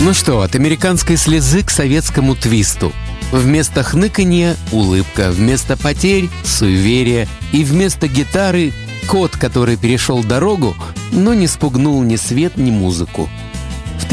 Ну что, от американской слезы к советскому твисту. Вместо хныканья – улыбка, вместо потерь – суеверие, и вместо гитары – кот, который перешел дорогу, но не спугнул ни свет, ни музыку. В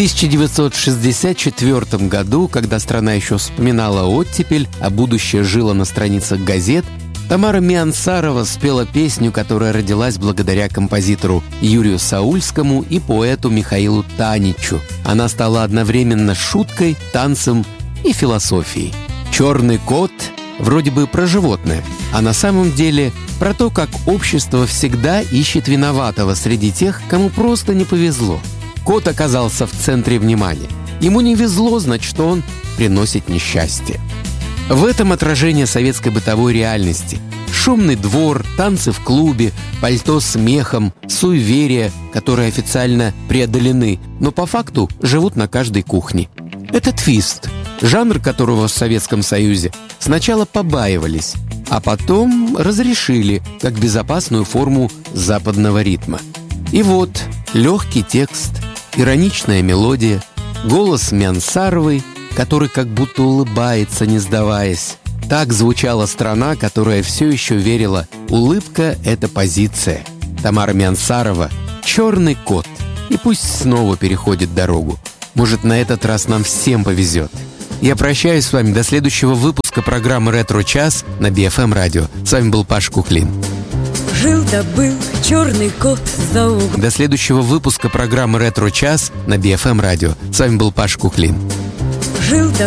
1964 году, когда страна еще вспоминала оттепель, а будущее жило на страницах газет, Тамара Миансарова спела песню, которая родилась благодаря композитору Юрию Саульскому и поэту Михаилу Таничу. Она стала одновременно шуткой, танцем и философией. «Черный кот» вроде бы про животное, а на самом деле про то, как общество всегда ищет виноватого среди тех, кому просто не повезло. Кот оказался в центре внимания. Ему не везло, значит, он приносит несчастье. В этом отражение советской бытовой реальности. Шумный двор, танцы в клубе, пальто с мехом, суеверия, которые официально преодолены, но по факту живут на каждой кухне. Это твист, жанр которого в Советском Союзе сначала побаивались, а потом разрешили как безопасную форму западного ритма. И вот легкий текст, ироничная мелодия, голос Миансаровой, который как будто улыбается, не сдаваясь. Так звучала страна, которая все еще верила: улыбка — это позиция. Тамара Миансарова — «Черный кот». И пусть снова переходит дорогу. Может, на этот раз нам всем повезет. Я прощаюсь с вами до следующего выпуска программы «Ретро-час» на BFM радио. С вами был Паш Куклин. Жил-да был черный кот за углом. До следующего выпуска программы «Ретро-час» на BFM радио. С вами был Паш Куклин. Жил-да